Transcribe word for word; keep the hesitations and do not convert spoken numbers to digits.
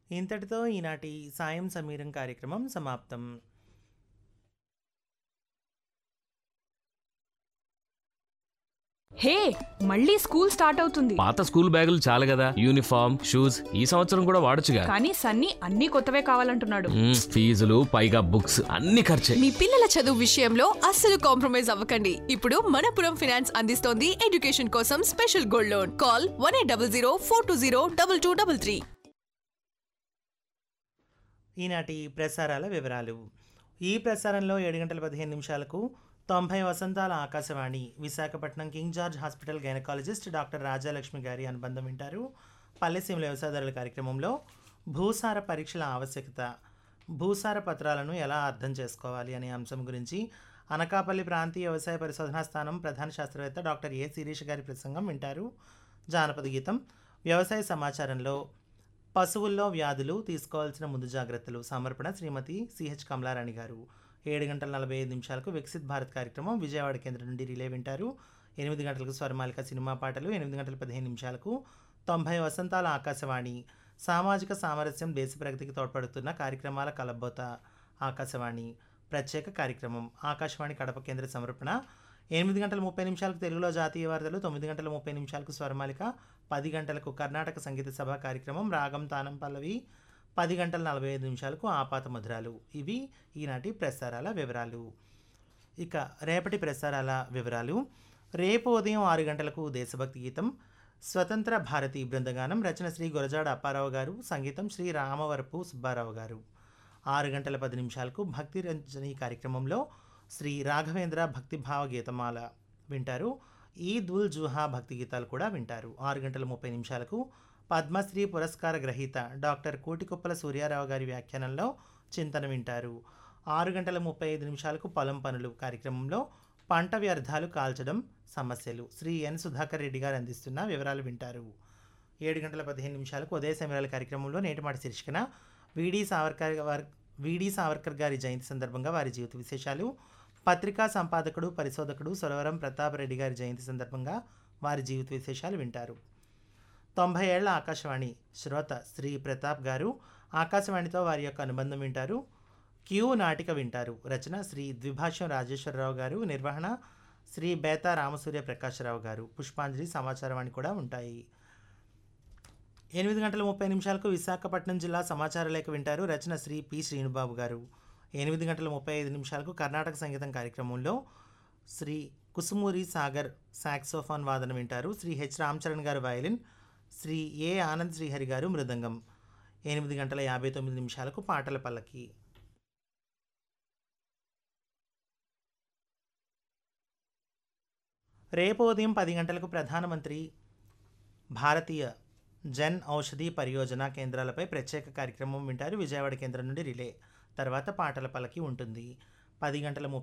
ఇంతటితో ఈనాటి సాయం సమీరం కార్యక్రమం సమాప్తం. హే, మళ్ళీ స్కూల్ స్టార్ట్ అవుతుంది. పాత స్కూల్ బ్యాగులు చాలు కదా, యూనిఫామ్ షూస్ ఈ సంవత్సరం కూడా వాడొచ్చుగా. కానీ సన్నీ అన్ని కొత్తవే కావాలంటున్నాడు. మ్మ్, ఫీజులు పైగా బుక్స్ అన్ని ఖర్చే. మీ పిల్లల చదువు విషయంలో అస్సలు కాంప్రమైజ్ అవ్వకండి. ఇప్పుడు మనపురం ఫైనాన్స్ అందిస్తోంది ఎడ్యుకేషన్ కోసం special gold loan. Call one eight double zero four two zero double two double three. ఈనాటి ప్రసారాల వివరాలు. ఈ ప్రసారంలో ఏడు గంటల పదిహేను నిమిషాలకు తొంభై వసంతాల Akashvani Visakhapatnam king George hospital gynaecologist doctor Rajalakshmi గారి అనుబంధం వింటారు. పల్లెసీమల వ్యవసాయదారుల కార్యక్రమంలో భూసార పరీక్షల ఆవశ్యకత, భూసార పత్రాలను ఎలా అర్థం చేసుకోవాలి అనే అంశం గురించి అనకాపల్లి ప్రాంతీయ వ్యవసాయ పరిశోధనా స్థానం ప్రధాన శాస్త్రవేత్త డాక్టర్ ఏ శిరీష్ గారి ప్రసంగం వింటారు. జానపద గీతం, వ్యవసాయ సమాచారంలో పశువుల్లో వ్యాధులు తీసుకోవాల్సిన ముందు జాగ్రత్తలు, సమర్పణ శ్రీమతి సిహెచ్ కమలారాణి గారు. ఏడు గంటల నలభై ఐదు నిమిషాలకు వికసిత్ భారత్ కార్యక్రమం విజయవాడ కేంద్రం నుండి రిలే వింటారు. ఎనిమిది గంటలకు స్వరమాలిక సినిమా పాటలు, ఎనిమిది గంటల పదిహేను నిమిషాలకు తొంభై వసంతాల ఆకాశవాణి సామాజిక సామరస్యం దేశ ప్రగతికి తోడ్పడుతున్న కార్యక్రమాల కలబోత, ఆకాశవాణి ప్రత్యేక కార్యక్రమం, ఆకాశవాణి కడప కేంద్ర సమర్పణ. ఎనిమిది గంటల ముప్పై నిమిషాలకు తెలుగులో జాతీయ వార్తలు, తొమ్మిది గంటల ముప్పై నిమిషాలకు స్వరమాలిక, పది గంటలకు కర్ణాటక సంగీత సభ కార్యక్రమం రాగం తానం పల్లవి, పది గంటల నలభై ఐదు నిమిషాలకు ఆపాత మధురాలు. ఇవి ఈనాటి ప్రసారాల వివరాలు. ఇక రేపటి ప్రసారాల వివరాలు. రేపు ఉదయం ఆరు గంటలకు దేశభక్తి గీతం, స్వతంత్ర భారతి బృందగానం, రచన శ్రీ గురజాడ అప్పారావు గారు, సంగీతం శ్రీ రామవరపు సుబ్బారావు గారు. ఆరు గంటల పది నిమిషాలకు భక్తి రంజని కార్యక్రమంలో శ్రీ రాఘవేంద్ర భక్తిభావ గీతమాల వింటారు. ఈద్ ఉల్ జుహా భక్తి గీతాలు కూడా వింటారు. ఆరు గంటల ముప్పై నిమిషాలకు పద్మశ్రీ పురస్కార గ్రహీత డాక్టర్ కోటికొప్పల సూర్యారావు గారి వ్యాఖ్యానంలో చింతన వింటారు. ఆరు గంటల ముప్పై ఐదు నిమిషాలకు పొలం పనులు కార్యక్రమంలో పంట వ్యర్థాలు కాల్చడం సమస్యలు, శ్రీ ఎన్ సుధాకర్ రెడ్డి గారు అందిస్తున్న వివరాలు వింటారు. ఏడు గంటల పదిహేను నిమిషాలకు ఉదయ సమయాల కార్యక్రమంలో నేటిమాట శీర్షికన విడి సావర్కర్ వారి విడి సావర్కర్ గారి జయంతి సందర్భంగా వారి జీవిత విశేషాలు, పత్రికా సంపాదకుడు పరిశోధకుడు సురవరం ప్రతాప్ రెడ్డి గారి జయంతి సందర్భంగా వారి జీవిత విశేషాలు వింటారు. తొంభై ఏళ్ల ఆకాశవాణి శ్రోత శ్రీ ప్రతాప్ గారు ఆకాశవాణితో వారి యొక్క అనుబంధం వింటారు. క్యూ నాటిక వింటారు. రచన శ్రీ ద్విభాష్యం రాజేశ్వరరావు గారు, నిర్వహణ శ్రీ బేతా రామసూర్య ప్రకాశరావు గారు. పుష్పాంజలి సమాచారవాణి కూడా ఉంటాయి. ఎనిమిది గంటల ముప్పై నిమిషాలకు విశాఖపట్నం జిల్లా సమాచార లేఖ వింటారు. రచన శ్రీ పి శ్రీనుబాబు గారు. ఎనిమిది గంటల ముప్పై ఐదు నిమిషాలకు కర్ణాటక సంగీతం కార్యక్రమంలో శ్రీ కుసుమూరి సాగర్ సాక్సోఫోన్ వాదన వింటారు. శ్రీ హెచ్ రామచరణ్ గారు వయలిన్, శ్రీ ఏ ఆనంద్ శ్రీహరి గారు మృదంగం. ఎనిమిది గంటల యాభై తొమ్మిది నిమిషాలకు పాటల పల్లకి. రేపు ఉదయం పది గంటలకు ప్రధానమంత్రి భారతీయ జన్ ఔషధి పరియోజన కేంద్రాలపై ప్రత్యేక కార్యక్రమం వింటారు. విజయవాడ కేంద్రం నుండి రిలే. తర్వాత పాటల పల్లకి ఉంటుంది. పది గంటల ముప్పై